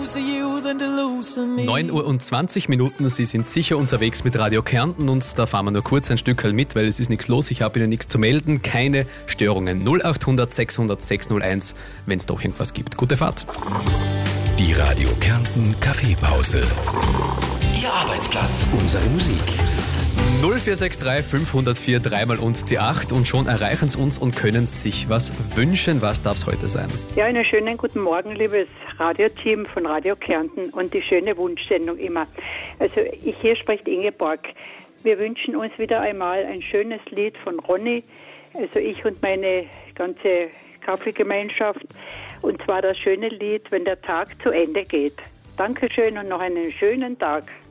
9:20 Uhr, Sie sind sicher unterwegs mit Radio Kärnten und da fahren wir nur kurz ein Stückchen mit, weil es ist nichts los, ich habe Ihnen nichts zu melden, keine Störungen. 0800 600 601, wenn es doch irgendwas gibt. Gute Fahrt. Die Radio Kärnten Kaffeepause. Ihr Arbeitsplatz, unsere Musik. 0463 504 3 und die 8 und schon erreichen Sie uns und können sich was wünschen. Was darf es heute sein? Ja, einen schönen guten Morgen, liebes Radioteam von Radio Kärnten und die schöne Wunschsendung immer. Also hier spricht Ingeborg. Wir wünschen uns wieder einmal ein schönes Lied von Ronny, also ich und meine ganze Kaffeegemeinschaft, und zwar das schöne Lied, wenn der Tag zu Ende geht. Dankeschön und noch einen schönen Tag.